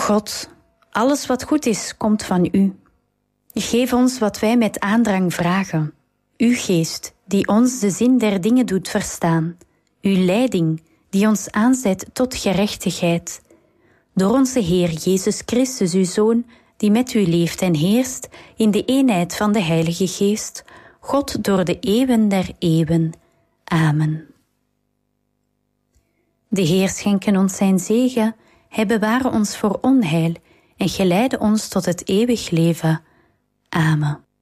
God, alles wat goed is, komt van U. Geef ons wat wij met aandrang vragen. Uw geest, die ons de zin der dingen doet verstaan. Uw leiding, die ons aanzet tot gerechtigheid. Door onze Heer Jezus Christus, uw Zoon, die met u leeft en heerst in de eenheid van de Heilige Geest, God door de eeuwen der eeuwen. Amen. De Heer schenke ons zijn zegen, Hij beware ons voor onheil en geleide ons tot het eeuwig leven. Amen.